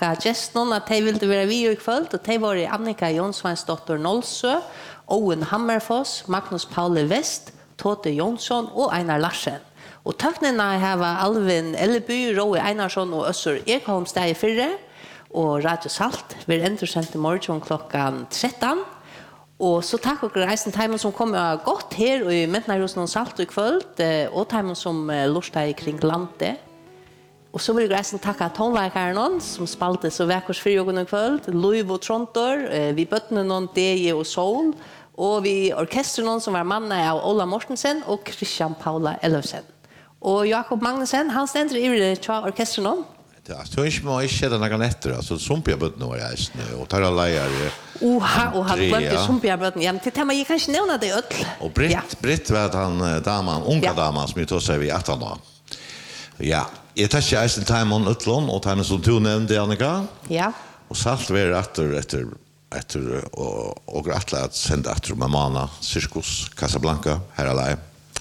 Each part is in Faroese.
tacka gästerna att de ville vara vi i kväll och de var Annika Jonsvansdotter Nolsö, Owen Hammerfoss, Magnus Paule West, Tote Jonsson och Einar Larsen. Och tacknarna har Alvin Elleby, Roy Einarsson och Össur Ekholm steg i fyrre. Och Radio Salt blir ändå morgon klockan 13. Och så tack och reisen timern som kommer gott här och i Mentnarhus någon Salt i kväll och timern som lustar kring landet. Och så vill jag reisen tacka tonverkaren som spalte så veckors för i kväll, Louis och Trontor, vi böttene någon Deje och Sol och vi orkestern som var manna av Ola Mortensen och Christian Paula Ellefsen. Och Jakob Magnussen, han ständer i det orkestern. Så inte man inte den några nätter alltså sumpia bötten var jag och tar alla lärare. Och han glömde sumpia bötten. Ja, det man kanske nämna det öll. Och Britt var han damen, unga damen som tog sig vid 18 år. Ja, jag tar sig i Timon Utlon och han som tog nämnde Annika. Ja. Och salt var efter och grattla att sända efter Mamana Circus Casablanca här alla.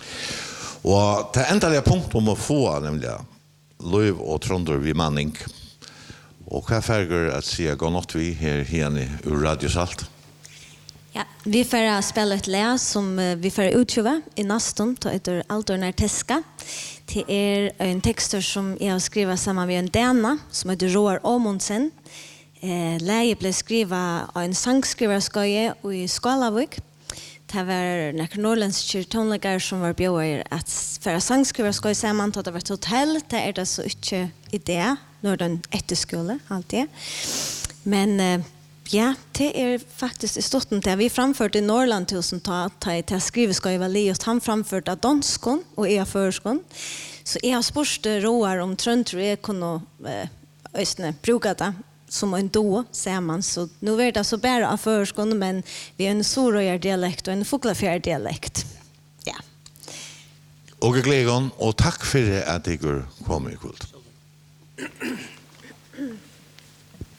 Och det ändliga punkt om att få nämligen Löv och Trondor vid manning. Och vad färger att säga gå något vi här ur Radio Salt? Ja, vi får spela ett läs som vi får utgöra i nästan till heter Aldornar Teska. Det är en text som jag har skrivit samman med en dana som heter Roar Åmundsen. Läget blev skriva av en sangskrivarskoje i Skalavik. Det var några norrländska tonläggare som var bjöd att föra sangskrivarskoje samman till det var ett hotell. Det är det så inte idé. Nu är det en efterskola alltid. Men ja, det är faktiskt i stotten till. Vi framförde i Norrland tusen till skriverskoje var livet. Han framförde av danskon och jag förskon. Så jag har spurt Roar om Tröntor jag kunde bruka det som en då samman. Så nu är det så bara av förskon men vi har en soröjar dialekt och en foglafjär dialekt. Ja. Och glädjen och tack för att du kom i kväll.